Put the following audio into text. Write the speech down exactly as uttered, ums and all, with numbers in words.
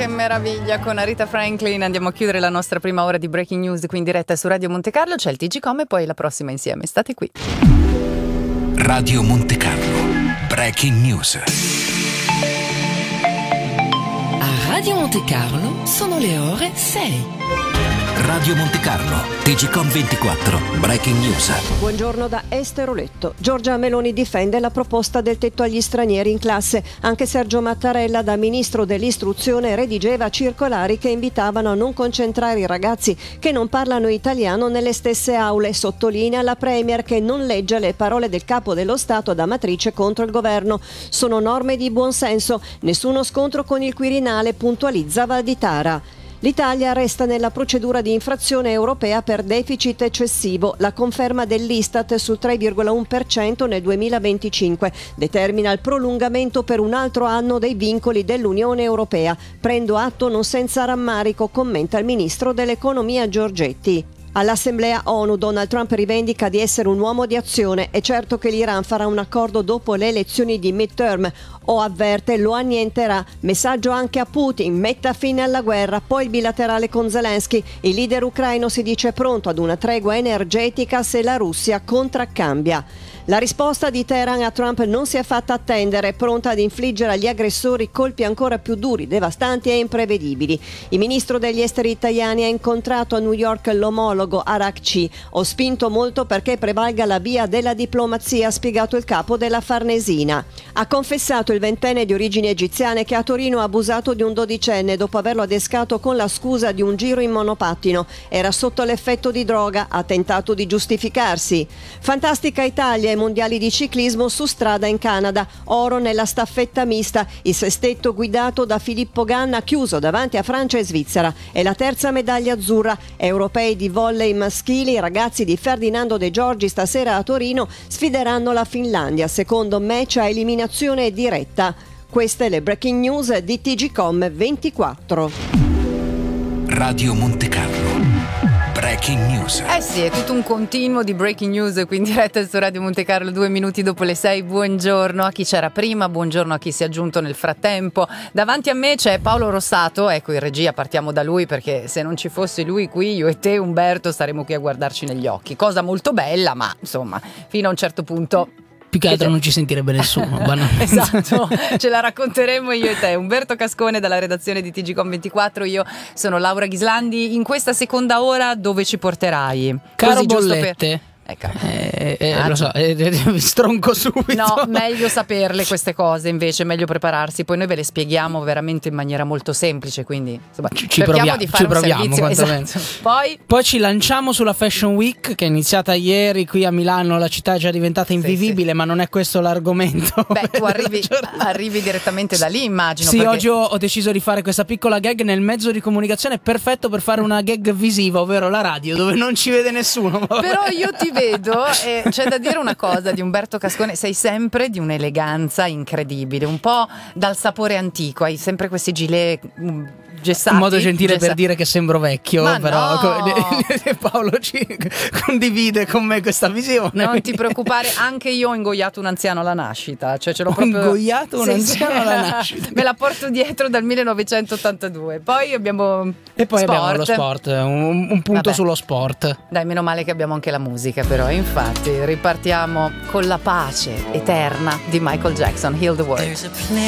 meraviglia, con Aretha Franklin andiamo a chiudere la nostra prima ora di Breaking News qui in diretta su Radio Monte Carlo. C'è il T G Com e poi la prossima insieme. State qui. Radio Monte Carlo Breaking News. A Radio Monte Carlo sono le ore sei. Radio Monte Carlo, T G Com ventiquattro, Breaking News. Buongiorno da Esteroletto. Giorgia Meloni difende la proposta del tetto agli stranieri in classe. Anche Sergio Mattarella, da ministro dell'istruzione, redigeva circolari che invitavano a non concentrare i ragazzi che non parlano italiano nelle stesse aule. Sottolinea la Premier che non legge le parole del capo dello Stato da matrice contro il governo. Sono norme di buonsenso. Nessuno scontro con il Quirinale, puntualizza Valditara. L'Italia resta nella procedura di infrazione europea per deficit eccessivo. La conferma dell'Istat sul tre virgola uno per cento nel duemilaventicinque determina il prolungamento per un altro anno dei vincoli dell'Unione Europea. Prendo atto non senza rammarico, commenta il ministro dell'economia Giorgetti. All'Assemblea ONU Donald Trump rivendica di essere un uomo di azione. È certo che l'Iran farà un accordo dopo le elezioni di midterm o avverte lo annienterà. Messaggio anche a Putin: metta fine alla guerra. Poi il bilaterale con Zelensky. Il leader ucraino si dice pronto ad una tregua energetica se la Russia contraccambia. La risposta di Teheran a Trump non si è fatta attendere, pronta ad infliggere agli aggressori colpi ancora più duri, devastanti e imprevedibili. Il ministro degli esteri italiani ha incontrato a New York l'omologo Arakci. Ho spinto molto perché prevalga la via della diplomazia, ha spiegato il capo della Farnesina. Ha confessato il ventenne di origini egiziane che a Torino ha abusato di un dodicenne dopo averlo adescato con la scusa di un giro in monopattino. Era sotto l'effetto di droga, ha tentato di giustificarsi. Fantastica Italia ai mondiali di ciclismo su strada in Canada. Oro nella staffetta mista. Il sestetto guidato da Filippo Ganna chiuso davanti a Francia e Svizzera. È la terza medaglia azzurra. Europei di volley maschili, i ragazzi di Ferdinando De Giorgi stasera a Torino sfideranno la Finlandia. Secondo match a eliminazione diretta. Queste le breaking news di T G Com ventiquattro. Radio Monte Carlo Breaking News. Eh sì, è tutto un continuo di breaking news qui in diretta su Radio Monte Carlo, due minuti dopo le sei. Buongiorno a chi c'era prima, buongiorno a chi si è aggiunto nel frattempo. Davanti a me c'è Paolo Rossato, ecco, in regia partiamo da lui perché se non ci fosse lui qui, io e te Umberto staremo qui a guardarci negli occhi. Cosa molto bella, ma insomma, fino a un certo punto... Più che altro non ci sentirebbe nessuno. Esatto, ce la racconteremo io e te. Umberto Cascone dalla redazione di T G Com ventiquattro, io sono Laura Ghislandi. In questa seconda ora dove ci porterai? Caro Così, giusto bollette per... Ecco. Eh, eh, ah, lo so, eh, stronco subito. No, meglio saperle queste cose, invece, meglio prepararsi. Poi noi ve le spieghiamo veramente in maniera molto semplice, quindi insomma, ci, ci proviamo, di fare ci proviamo un servizio. Esatto. Poi... Poi ci lanciamo sulla Fashion Week che è iniziata ieri qui a Milano. La città è già diventata invivibile, sì, sì. Ma non è questo l'argomento. Beh, tu arrivi, arrivi direttamente da lì, immagino. Sì, perché... oggi ho, ho deciso di fare questa piccola gag nel mezzo di comunicazione perfetto per fare una gag visiva, ovvero la radio, dove non ci vede nessuno. Però io ti vedo e c'è da dire una cosa di Umberto Cascone: sei sempre di un'eleganza incredibile, un po' dal sapore antico, hai sempre questi gilet gessati. Un modo gentile gessa... per dire che sembro vecchio. Ma però no. Paolo ci condivide con me questa visione. Non ti preoccupare, anche io ho ingoiato un anziano alla nascita, cioè ce l'ho ho proprio ingoiato un sì, anziano sì. alla nascita. Me la porto dietro dal millenovecentottantadue. Poi abbiamo e poi sport. abbiamo lo sport, un, un punto Vabbè. sullo sport. Dai, meno male che abbiamo anche la musica, però. Infatti ripartiamo con la pace eterna di Michael Jackson, Heal the World.